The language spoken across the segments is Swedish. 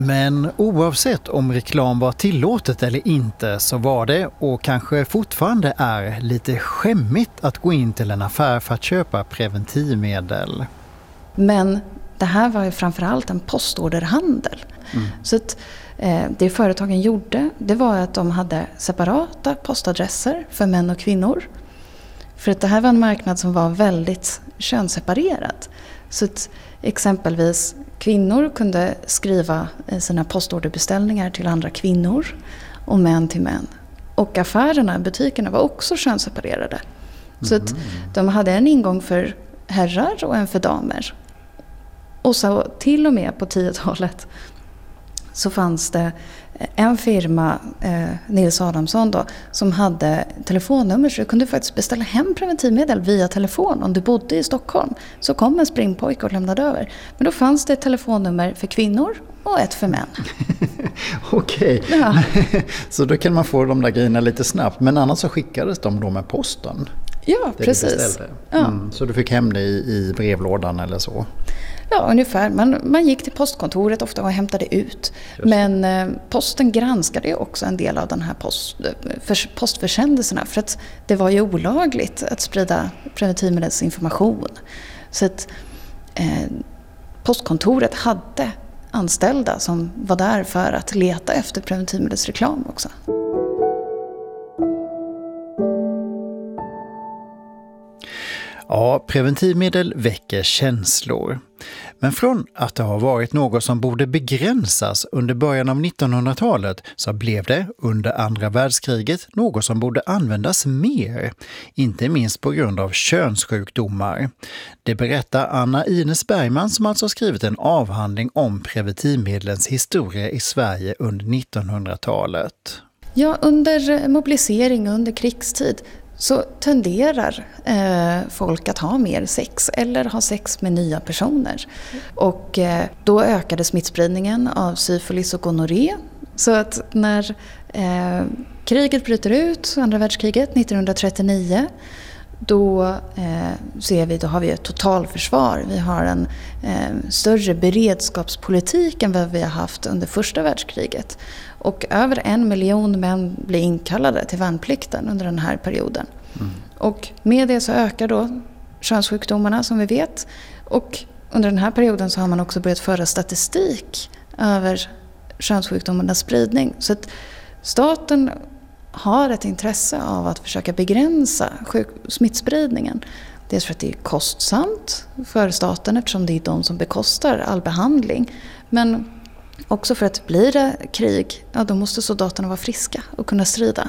Men oavsett om reklam var tillåtet eller inte så var det och kanske fortfarande är lite skämmigt att gå in till en affär för att köpa preventivmedel. Men det här var ju framförallt en postorderhandel. Så att det företagen gjorde, det var att de hade separata postadresser för män och kvinnor. För att det här var en marknad som var väldigt könsseparerad. Så att exempelvis kvinnor kunde skriva sina postorderbeställningar till andra kvinnor och män till män. Och affärerna, butikerna var också könsseparerade. Så att de hade en ingång för herrar och en för damer. Och så till och med på 10-talet så fanns det en firma, Nils Adamsson då, som hade telefonnummer så du kunde faktiskt beställa hem preventivmedel via telefon. Om du bodde i Stockholm så kom en springpojke och lämnade över. Men då fanns det ett telefonnummer för kvinnor och ett för män. Okej. Ja. Så då kan man få de där grejerna lite snabbt. Men annars så skickades de då med posten? Ja, precis. Ja. Så du fick hem det i brevlådan eller så? Ja, ungefär. Man gick till postkontoret ofta och hämtade ut. Men posten granskade ju också en del av den här postförsändelserna. För att det var ju olagligt att sprida preventivmedelsinformation. Så att postkontoret hade anställda som var där för att leta efter preventivmedelsreklam också. Ja, preventivmedel väcker känslor. Men från att det har varit något som borde begränsas under början av 1900-talet så blev det under andra världskriget något som borde användas mer. Inte minst på grund av könssjukdomar. Det berättar Anna Ines Bergman som alltså skrivit en avhandling om preventivmedlens historia i Sverige under 1900-talet. Ja, under mobilisering under krigstid så tenderar folk att ha mer sex eller ha sex med nya personer. Och då ökade smittspridningen av syfilis och gonorré. Så att när kriget bryter ut, andra världskriget 1939, då har vi ett totalförsvar. Vi har en större beredskapspolitik än vad vi har haft under första världskriget. Och över 1 miljon män blir inkallade till värnplikten under den här perioden. Och med det så ökar då könssjukdomarna som vi vet. Och under den här perioden så har man också börjat föra statistik över könssjukdomarnas spridning. Så att staten har ett intresse av att försöka begränsa smittspridningen. Dels för att det är kostsamt för staten eftersom det är de som bekostar all behandling. Men också för att blir det krig, ja, då måste soldaterna vara friska och kunna strida.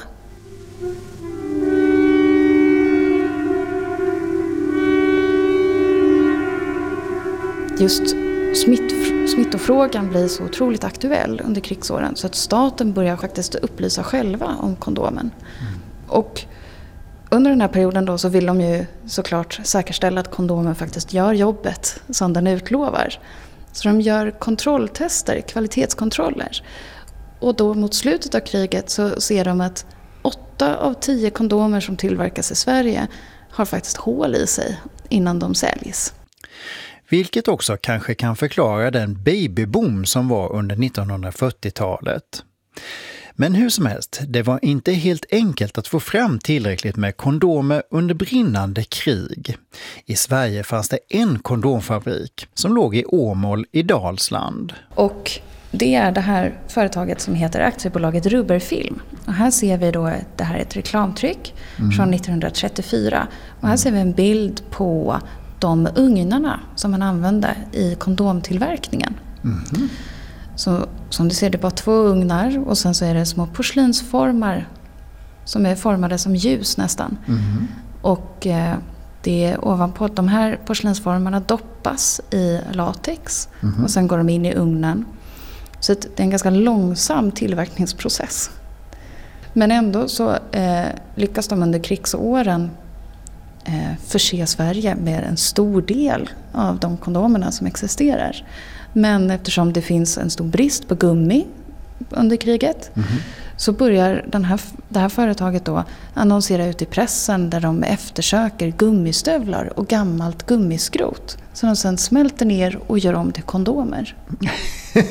Just smittofrågan blir så otroligt aktuell under krigsåren så att staten börjar faktiskt upplysa själva om kondomen. Och under den här perioden då så vill de ju såklart säkerställa att kondomen faktiskt gör jobbet som den utlovar. Så de gör kontrolltester, kvalitetskontroller. Och då mot slutet av kriget så ser de att 8 av 10 kondomer som tillverkas i Sverige har faktiskt hål i sig innan de säljs. Vilket också kanske kan förklara den babyboom som var under 1940-talet. Men hur som helst, det var inte helt enkelt att få fram tillräckligt med kondomer under brinnande krig. I Sverige fanns det en kondomfabrik som låg i Åmål i Dalsland. Och det är det här företaget som heter Aktiebolaget Rubberfilm. Och här ser vi då, det här är ett reklamtryck från 1934. Och här ser vi en bild på de ugnarna som man använde i kondomtillverkningen. Så som du ser, det är bara 2 ugnar och sen så är det små porslinsformar som är formade som ljus nästan. Och det är ovanpå de här porslinsformarna doppas i latex och sen går de in i ugnen. Så det är en ganska långsam tillverkningsprocess. Men ändå så lyckas de under krigsåren förse Sverige med en stor del av de kondomerna som existerar. Men eftersom det finns en stor brist på gummi under kriget så börjar det här företaget då annonsera ut i pressen där de eftersöker gummistövlar och gammalt gummiskrot. Så de sen smälter ner och gör om till kondomer.